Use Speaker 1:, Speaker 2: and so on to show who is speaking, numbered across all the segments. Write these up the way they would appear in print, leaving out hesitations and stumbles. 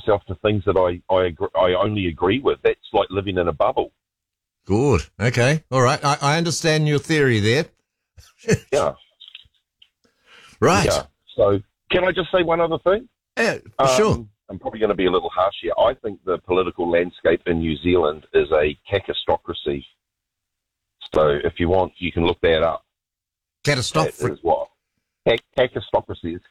Speaker 1: myself to things that I only agree with. That's like living in a bubble.
Speaker 2: Good. Okay. All right. I understand your theory there.
Speaker 1: Yeah.
Speaker 2: Right.
Speaker 1: Yeah. So can I just say one other thing?
Speaker 2: Yeah, sure.
Speaker 1: I'm probably going to be a little harsh here. I think the political landscape in New Zealand is a kakistocracy. So if you want, you can look that up.
Speaker 2: Catastrophic.
Speaker 1: That is what? Kakistocracy. It's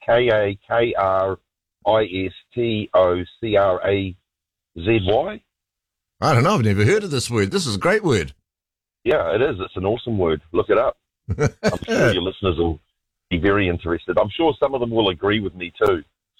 Speaker 1: Kakristocrazy.
Speaker 2: I don't know. I've never heard of this word. This is a great word.
Speaker 1: Yeah, it is. It's an awesome word. Look it up. I'm sure your listeners will be very interested. I'm sure some of them will agree with me too.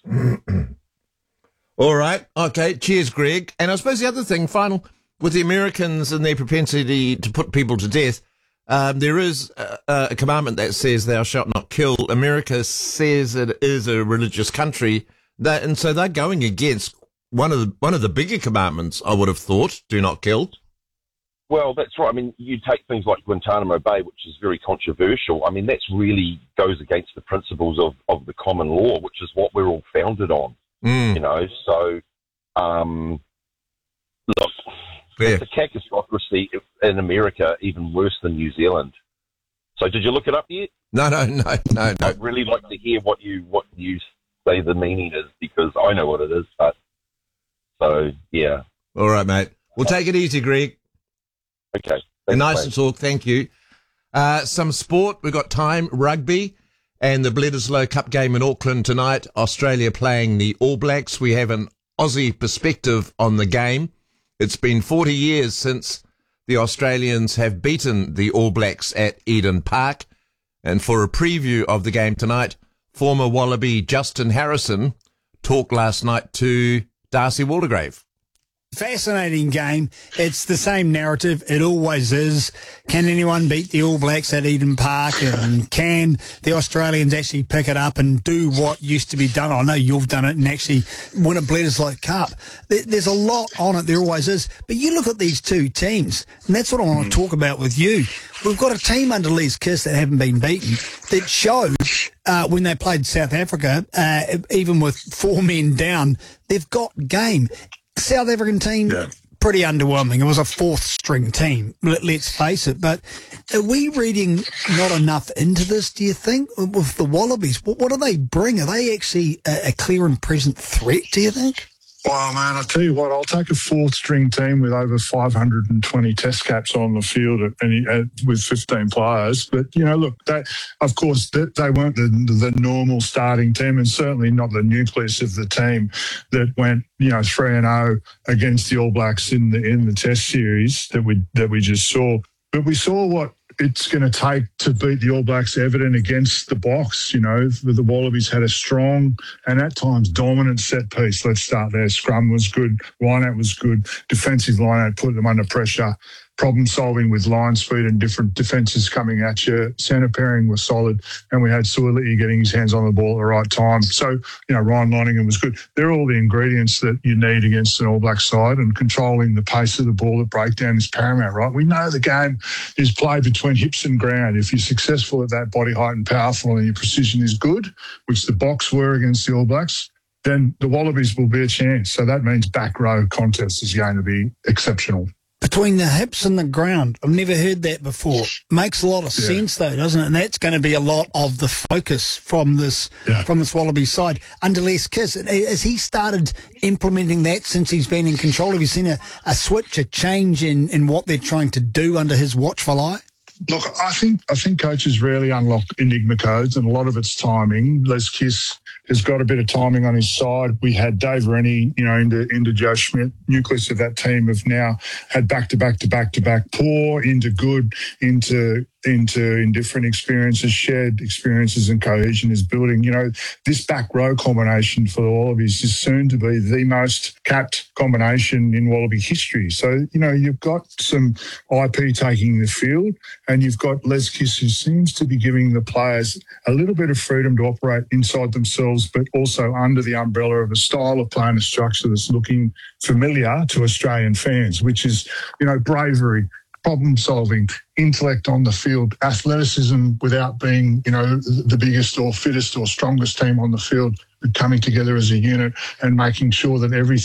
Speaker 2: All right. Okay. Cheers, Greg. And I suppose the other thing, final, with the Americans and their propensity to put people to death, there is a commandment that says thou shalt not kill. America says it is a religious country, and so they're going against one of the bigger commandments, I would have thought, do not kill.
Speaker 1: Well, that's right. I mean, you take things like Guantanamo Bay, which is very controversial. I mean, that's really goes against the principles of the common law, which is what we're all founded on. You know, so, look, it's a kakistocracy in America, even worse than New Zealand. So did you look it up yet?
Speaker 2: No.
Speaker 1: I'd really like to hear what you say the meaning is, because I know what it is, but, so, yeah.
Speaker 2: All right, mate. We'll take it easy, Greg.
Speaker 1: Okay.
Speaker 2: Thanks, nice to talk. Thank you. Some sport. We've got time. Rugby. And the Bledisloe Cup game in Auckland tonight, Australia playing the All Blacks. We have an Aussie perspective on the game. It's been 40 years since the Australians have beaten the All Blacks at Eden Park. And for a preview of the game tonight, former Wallaby Justin Harrison talked last night to Darcy Waldegrave.
Speaker 3: Fascinating game. It's the same narrative. It always is. Can anyone beat the All Blacks at Eden Park? And can the Australians actually pick it up and do what used to be done? I know you've done it and actually win a Bledisloe Cup. There's a lot on it. There always is. But you look at these two teams, and that's what I want to talk about with you. We've got a team under Les Kiss that haven't been beaten that showed when they played South Africa, even with 4 men down, they've got game. South African team, pretty underwhelming. It was a 4th string team, let's face it. But are we reading not enough into this, do you think, with the Wallabies? What do they bring? Are they actually a clear and present threat, do you think?
Speaker 4: Well, man, I'll tell you what, I'll take a 4th string team with over 520 test caps on the field with 15 players. But, you know, look, of course, they weren't the normal starting team, and certainly not the nucleus of the team that went, 3-0 against the All Blacks in the test series that we just saw. But we saw what it's going to take to beat the All Blacks evident against the box. The Wallabies had a strong and at times dominant set piece. Let's start there. Scrum was good. Lineout was good. Defensive lineout put them under pressure. Problem solving with line speed and different defences coming at you. Centre pairing was solid, and we had Suoli'i getting his hands on the ball at the right time. So, Ryan Loningham was good. They're all the ingredients that you need against an All Black side, and controlling the pace of the ball at breakdown is paramount, right? We know the game is played between hips and ground. If you're successful at that body height and powerful and your precision is good, which the Boks were against the All Blacks, then the Wallabies will be a chance. So that means back row contest is going to be exceptional.
Speaker 3: Between the hips and the ground. I've never heard that before. Makes a lot of sense, though, doesn't it? And that's going to be a lot of the focus from this Wallaby side. Under Les Kiss, has he started implementing that since he's been in control? Have you seen a switch, a change in what they're trying to do under his watchful eye?
Speaker 4: Look, I think coaches rarely unlock enigma codes, and a lot of it's timing. Les Kiss has got a bit of timing on his side. We had Dave Rennie, into Joe Schmidt. Nucleus of that team have now had back-to-back poor into good, into indifferent experiences, shared experiences, and cohesion is building. This back row combination for the Wallabies is soon to be the most capped combination in Wallaby history. So, you've got some IP taking the field, and you've got Les Kiss, who seems to be giving the players a little bit of freedom to operate inside themselves, but also under the umbrella of a style of play and a structure that's looking familiar to Australian fans, which is, bravery, problem solving, intellect on the field, athleticism without being, the biggest or fittest or strongest team on the field, but coming together as a unit and making sure that everything